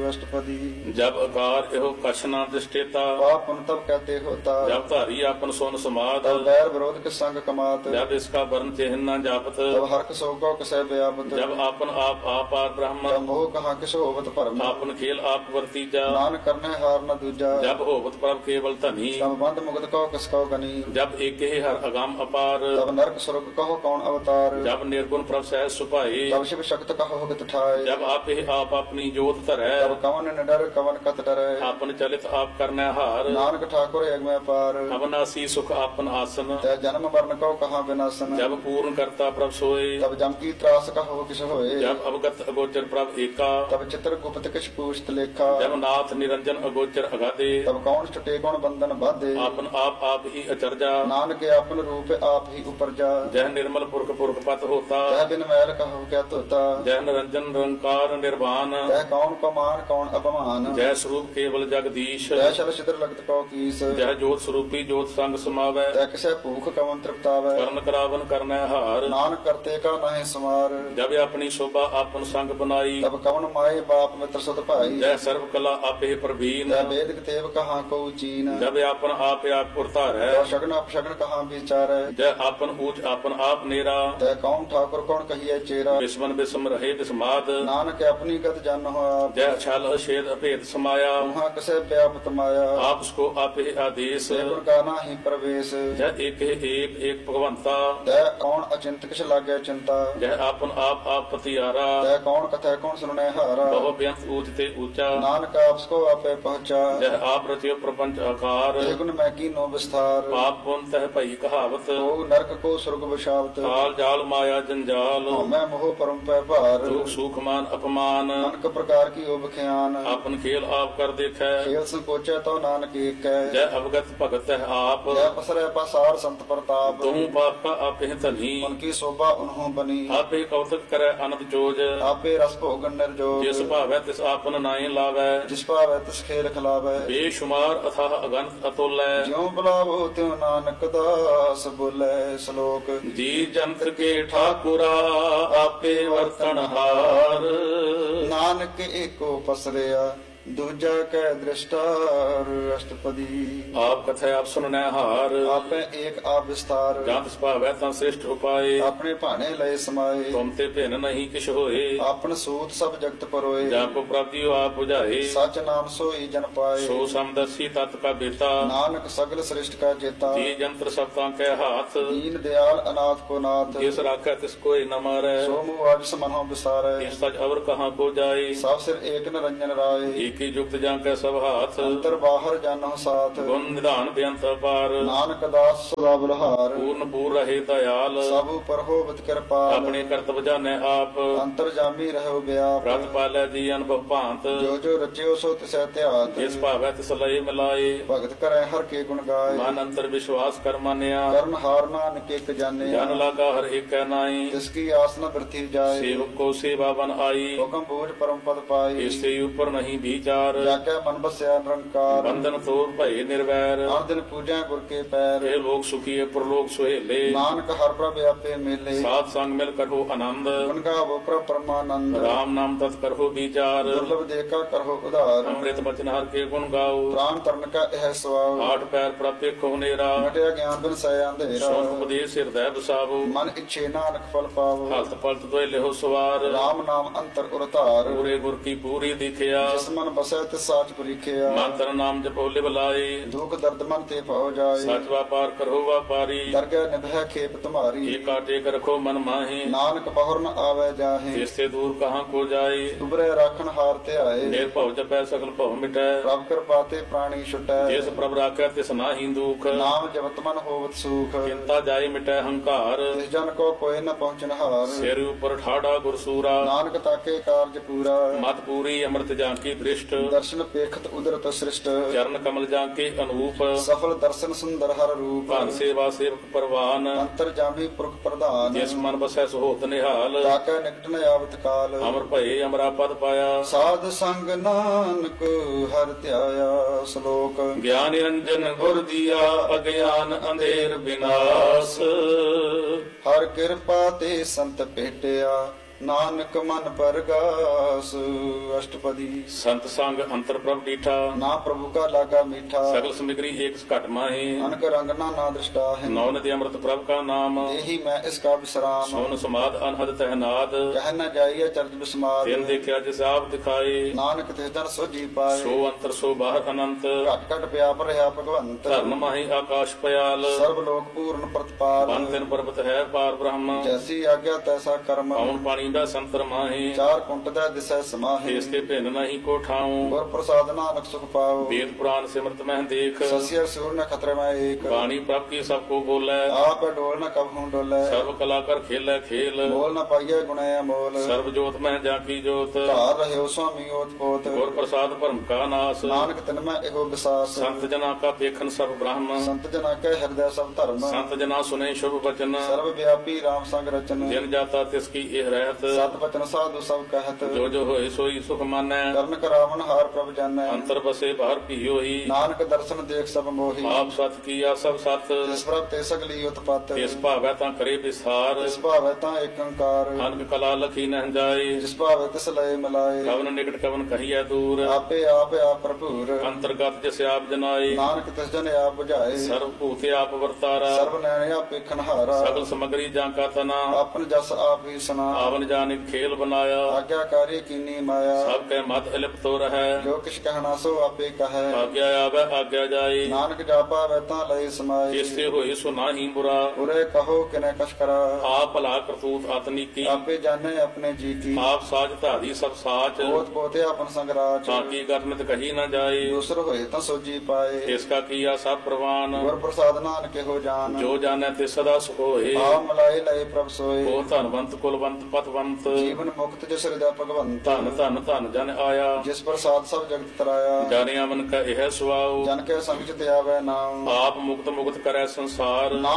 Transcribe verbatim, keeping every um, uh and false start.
अष्टपदी। जब अकार एहो कछ न दृष्टेता, पाप पुण्य तब कहते होता। जब धारी आपन सोन समात, तब बैर विरोध के संग कमात। जब इसका वर्ण चिन्ह न जापत, तब हर्क सोगो कसै व्यापत। जब आपन आप आपार ब्रह्म, तब मोह कहाँ किस होवत भरम। आपन खेल आप वर्तीजा, नानक करने हार न दूजा। जब होवत प्रभ केवल धनी, तब बंद मुगत कहो किसको गनी। जब एक हर अगम अपार, तब नरक स्वर्ग कहो कौन अवतार। जब निर्गुण प्रभ सहज सुपाए, तब शिव शक्त कहो हित ठाए। जब आप ही आप अपनी जोत धरै, तब कवन न डर कवन कत डरै। आपन चलित आप करने हार, नानक ठाकुर एक में पार। अवनासी सुख आपन आसन, तै जन्म मरण को कहाँ विनाशन। जब पूर्ण करता प्रभ सोए, तब जम की त्रास कहो किस होए। जब अवगत अगोचर प्रभ एका, तब चित्र गुप्त किस पूछत लेखा। जब नाथ निरंजन अगोचर अगाधे, तब कौन छुटे कौन बंधन बाधे। आपन आप आप ही अचरजा, नानक आपन रूप आप ही उपरजा। जह निर्मल पुरख पुरख पत होता, तह बिन मैल कहो क्या तोता। जह निरंजन निरंकार निर्वाण, तह कौन को मान कौन अपमान। जय स्वरूप केवल जगदीश, तह शल छिद्र लगत को कीस। जह जोत स्वरूपी जोत संग समावै, तह किसे भूख कवन तृप्तावै। करण करावन करनै हार, नानक करते का नहीं समार। जब अपनी शोभा आपन संग बनाई, तब कवन माए बाप मित्र सुत भाई। जय सर्व कला आपे प्रवीण, तह वेद तेव कहाँ को चीन। जब आपन आप आप पुरतार है, तह शगन अपशगन कहाँ विचार। जय आपन ऊंच आपन आप नेरा, तह कौन ठाकुर कौन कहिए चेरा। विस्मन विस्म रहे विस्माद, नानक अपनी गत जन हो आप। जय छल अछेद अभेद समाया, वहाँ कसे व्यापत माया। आप उसको आपे आदेश, गुण का नाही प्रवेश। जय एक है एक एक भगवंता, तह कौन अचिंत किस लागे चिंता। जय आपन आप आप पतियारा, तह कौन कथा कौन सुनने हारा। बहु बेअंत ऊंच ते ऊंचा, नानक आपको आपे पहुंचा। जय आप रचियो प्रपंच आकार, ते गुण मैं की नो विस्तार। पाप पुण्य तह भई कहावत, ओ नरक को स्वर्ग बशावत। काल जाल माया जंजाल, मैं मोह परम पै भार। दुख सुख मान अपमान, अनक प्रकार की ओब ख्यान। आपन खेल आप कर देखै, खेल संकोचे तो नानक एक है। जय अवगत भगत है आप, जय पसरे पसार संत प्रताप। तुम पाप का आप ही धनी, उनकी शोभा उन्हों बनी। आप ही कौतक करे अनंत जोज, आपे रस भोगन निर्जोग। जिस भावै तिस आपन नाई लावै, जिस पावै तिस खेल खिलावै। बेशुमार अथाह अगंत अतुल्य, ज्यों बुलावो त्यों नानक दास बोले श्लोक। जी जंत्र के ठाकुरा आपे वर्तनहार, नानक एको पसरिया दूजा कै दृष्टार। अष्टपदी। आप कथा आप सुनने हार, आपे एक आप विस्तार। जात भावै ता श्रेष्ठ उपाय, अपने भाने लय समाये। तुम ते भिन्न नहीं किछ होए, आपन सूत सब जगत परोए। जाको प्राप्ति आप बुझाए, सच नाम सोई जन पाए। सो समदर्शी तत् का बेता, नानक सगल श्रेष्ठ का जेता। जी जंत्र सप्तां के हाथ, दीन दयाल अनाथ को नाथ। जिस राखै तिस कोई न मारै, सो मुआज समनो विसारै। इस सच अवर कहाँ को जाए, सब सिर एक निरंजन राय। की युक्त जां कै सब हाथ, अंतर बाहर जानो साथ। गुण निधान बेअंत अपार, नानक दास सदा बलहार। पूर्ण पूर रहे दयाल, सब पर होवत कृपाल। अपने कर्तव्य जाने आप, अंतर जामी रहो व्याप। रत पालै जी अनुभव भांत, जो जो रचियो सो तिसै त्यात। जिस भावै तिस लय मिलाए, भगत करे हर के गुण गाय। मन अंतर विश्वास कर मानिया, कर्ण हार नानक एक जाने। जन लागा हर एक नाई, जिसकी आस न वृथि जाए। सेवक को सेवा बन आई, हुक्म बूझ परम पद पाई। इससे ऊपर नहीं विचार, जाके मन बस्या निरंकार। बंधन तोड़ भय निर्वैर, हर दिन पूजा गुर के पैर। हे लोग सुखी प्रलोक सुहेले, नानक हर प्रभ आपे मेले। साथ संग मिल करो आनंद, गुण गावो प्रभ परमानंद। राम नाम तत् करो विचार, दुर्लभ देखा करो उधार। अमृत वचन हर के गुण गाओ, प्राण तरण का यह स्वभाव। आठ पैर प्राप्त हो नेरा, मटिया ज्ञान बिन सै अंधेरा। सोन उपदेश हृदय बसावो, मन इच्छे नानक फल पावो। हलत पलत दोय लेहो सवार, राम नाम अंतर उरतार। पूरे गुर की पूरी दिखिया, जिस मन बसै तिस साच परीखिया। मंत्र नाम जपो लिव लाए, दुख दर्द मन ते पहो जाए। सच व्यापार करो व्यापारी, दरगह निभय खेप तुम्हारी। एक टेक रखो मन माहे, नानक बहुर न आवे जाहे। इससे दूर कहाँ को जाए, उबरे राखन हार ते आए। निर्भव जपै सकल भव मिटै, प्रभ कृपा ते प्राणी छुटै। जिस प्रभ राखै तिस नाहि दुख, नाम जपत मन होवत सुख। चिंता जाय मिटै हंकार, तिस जन को कोई न पहुँचन हार। सिर ऊपर ठाड़ा गुरसूरा, नानक ताके कार्य पूरा। मत पूरी अमृत जांकी दृष्ट, दर्शन पेखत उदरत सृष्ट। चरण कमल जांके अनूप, सफल दर्शन सुंदर हर रूप। भान सेवा सेवक परवान, अंतर जामी पुरख प्रधान। जिस मन बसै सुहोत निहाल, ताके निकट न आवत काल। अमर भये अमरा पद पाया, साध संग नानक हर ध्याया। श्लोक। ज्ञान निरंजन गुर दिया, अज्ञान अंधेर विनाश, हर कृपा ते संत भेटिया। ਨਾਨਕ ਮਨ ਪਰਗਾਸ ਅਸ਼ਟਪਦੀ। ਸੰਤ ਸੰਗ ਅੰਤਰ ਪ੍ਰਭ ਡੀਠਾ, ਨਾ ਪ੍ਰਭੂ ਕਾ ਲਾਗਾ ਮੀਠਾ, ਸਗਲ ਸਮਗਰੀ ਏਕ ਘਟ ਮਾਹੀ। ਅਨਕ ਰੰਗ ਨਾ ਨਾ ਦ੍ਰਿਸ਼ਟਾ ਹੈ, ਨੌ ਨਦੀ ਅੰਮ੍ਰਿਤ ਪ੍ਰਭ ਕਾ ਨਾਮ, ਇਹੀ ਮੈਂ ਇਸ ਕਾ ਵਿਸਰਾਮ। ਸੋਨ ਸਮਾਦ ਅਨਹਦ ਤਹਿਨਾਦ, ਕਹਿ ਨ ਜਾਈਏ ਚਰਜ ਬਿਸਮਾਦ, ਤਿਨ ਦੇਖਿਆ ਜਿਸ ਆਪ ਦਿਖਾਏ। ਨਾਨਕ ਤੇ ਜਨ ਸੋਜੀ ਪਾਏ, ਸੋ ਅੰਤਰ ਸੋ ਬਾਹਰ ਅਨੰਤ, ਘਟ ਘਟ ਪਿਆਪ ਰਹਾ ਭਗਵੰਤ। ਧਰਨ ਮਾਹੀ ਆਕਾਸ਼ ਪਿਆਲ, ਸਰਬ ਲੋਕ ਪੂਰਨ ਪ੍ਰਤਪਾਲ, ਬਨ ਤਿਨ ਪਰਬਤ ਹੈ ਪਾਰ ਬ੍ਰਹਮ। ਜੈਸੀ ਆਗਿਆ ਤੈਸਾ ਕਰਮ, ਪਉਣ ਪਾਣੀ ਦਾ ਸੰਤਰ ਮਾਹੀ, ਚਾਰ ਕੁੰਟ ਦਾ ਦਿਸੈ ਸਮਾਹੀ। ਇਸ ਕੇ ਭਿੰਨ ਨਹੀਂ ਕੋ ਠਾਉ। ਗੁਰ ਪ੍ਰਸਾਦ ਨਾਨਕ ਸੁਖ ਪਾਓ, ਵੇਦ ਪੁਰਾਨ ਸਿਮਰਤ ਮਹਿ ਦੇਖ, ਸਸਿਆ ਸੂਰ ਨ ਖਤਰੇ ਮੈਂ ਏਕ। ਬਾਣੀ ਪ੍ਰਭ ਕੀ ਸਭ ਕੋ ਬੋਲੇ, ਆਪ ਡੋਲ ਨ ਕਬਹੂ ਡੋਲੇ, ਸਰਬ ਕਲਾ ਕਰ ਖੇਲੇ ਖੇਲ। ਬੋਲ ਨ ਪਾਈਏ ਗੁਣੇ ਅਮੋਲ, ਸਰਬ ਜੋਤ ਮਹਿ ਜਾ ਕੀ ਜੋਤ, ਧਾਰ ਰਹਿਓ ਸੁਆਮੀ ਓਤ ਪੋਤ। ਗੁਰ ਪ੍ਰਸਾਦ ਭਰਮ ਕਾ ਨਾਸ, ਨਾਨਕ ਤਿਨ ਮੈਂ ਇਹੋ ਵਿਸਾਸ, ਸੰਤ ਜਨਾ ਕਾ ਦੇਖਨ ਸਭ ਬ੍ਰਹਮ। ਸੰਤ ਜਨਾ ਕੈ ਹਿਰਦੈ ਸਭ ਧਰਮ, ਸੰਤ ਜਨਾ ਸੁਨੇ ਸ਼ੁਭ ਬਚਨ, ਸਰਬ ਵਿਆਪੀ ਰਾਮ ਸੰਗ ਰਚਨ। ਜਿਨ ਜਾਤਾ ਤਿਸ ਕੀ ਇਹ ਰਹਿਤ, ਸਤ ਬਚਨ ਸਾਧੂ ਸਭ ਕਹਿਤ, ਜੋ ਜੋ ਹੋਏ ਸੋਈ ਸੁਖ ਮਾਨੈ। ਕਰਨ ਕਰਾਵਨ ਹਾਰ ਪ੍ਰਭ ਜਾਣੈ, ਅੰਤਰ ਬਸੇ ਬਾਹਰ ਭੀਓਹੀ, ਨਾਨਕ ਦਰਸ਼ਨ ਦੇਖ ਸਭ ਮੋਹੀ। ਆਪ ਸਤ ਕੀਆ ਸਭ ਸਤ, ਜਿਸ ਪ੍ਰਭ ਤੇ ਸਗਲੀ ਉਤਪਤ, ਇਸ ਭਾਵੈ ਤਾਂ ਕਰੇ ਵਿਸਾਰ। ਜਿਸ ਭਾਵੈ ਤਾਂ ਏਕ ਓੰਕਾਰ, ਅਨਕ ਕਲਾ ਲਖੀ ਨਹਿ ਜਾਏ, ਜਿਸ ਭਾਵੈ ਤਿਸ ਲਏ ਮਿਲਾਏ। ਕਵਨ ਨਿਕਟ ਕਵਨ ਕਹੀਐ ਦੂਰ, ਆਪੇ ਆਪ ਆਪ ਭਰਪੂਰ, ਅੰਤਰਗਤ ਜਿਸ ਆਪ ਜਨਾਏ। ਨਾਨਕ ਤਿਸ ਜਨ ਆਪ ਬੁਝਾਏ, ਸਰਬ ਭੂਤੇ ਆਪ ਵਰਤਾਰਾ, ਸਰਬ ਨੈਣ ਆਪ ਵੇਖਣ ਹਾਰਾ। ਸਗਲ ਸਮਗਰੀ ਜਾਂ ਕਾ ਤਨਾ, ਆਪਨ ਜਸ ਆਪ ਹੀ ਸੁਨਾ, ਆਵਨ ਜਾਨਿਕ ਖੇਲ ਬਨਾਇਆ। ਆਗਿਆਕਾਰੀ ਕੀਨੀ ਮਾਇਆ, ਸਭ ਕੈ ਮਤ ਇਲਿਪਤੋ ਰਹੈ, ਜੋ ਕਿਛ ਕਹਿਣਾ ਸੋ ਆਪੇ ਕਹੈ। ਆਗਿਆ ਆਵੈ ਆਗਿਆ ਜਾਏ, ਨਾਨਕ ਜਾਪਾ ਵੈ ਤਾਂ ਲਈ ਸਮਾਏ, ਜਿਸਤੇ ਹੋਏ ਸੋ ਨਾਹੀ ਬੁਰਾ। ਉਰੇ ਕਹੋ ਕਿਨੇ ਕਛ ਕਰਾ, ਆਪ ਭਲਾ ਕਰਤੂਤ ਆਤਨੀਕੀ, ਆਪੇ ਜਾਣੇ ਆਪਣੇ ਜੀ ਕੀ। ਆਪ ਸਾਜ ਧਾਰੀ ਸਭ ਸਾਚ, ਪੋਤ ਪੋਤੇ ਆਪਨ ਸੰਗਰਾਜ, ਤਾਂ ਕੀ ਕਰਨਿਤ ਕਹੀ ਨਾ ਜਾਏ। ਦੂਸਰ ਹੋਏ ਤਾਂ ਸੋਜੀ ਪਾਏ, ਇਸ ਕਾ ਕੀਆ ਸਭ ਪ੍ਰਵਾਨ, ਗੁਰ ਪ੍ਰਸਾਦ ਨਾਨਕ ਇਹੋ ਜਾਨ। ਜੋ ਜਾਣੈ ਤੇ ਸਦਾ ਸੁਖ ਹੋਏ। ਆ ਮਲਾਏ ਲਏ ਪ੍ਰਭ ਸੋਏ, ਉਹ ਧਨਵੰਤ ਕੁਲਵੰਤ ਪਤਵੰਤ, ਜੀਵਨ ਮੁਕਤ ਜਿਸ ਹਿਰਦੈ ਭਗਵੰਤ। ਧਨ ਧਨ ਧਨ ਜਨ ਆਇਆ, ਜਿਸ ਪ੍ਰਸਾਦ ਸਭ ਜਗਤ ਤਰਾਇਆ, ਜਾਣਿਆ ਮਨ ਕਾ ਇਹ ਸੁਆਉ। ਜਨ ਕੇ ਸੰਗ ਚ ਤੇ ਆਵੈ ਨਾਮ, ਆਪ ਮੁਕਤ ਮੁਕਤ ਕਰੈ ਸੰਸਾਰ।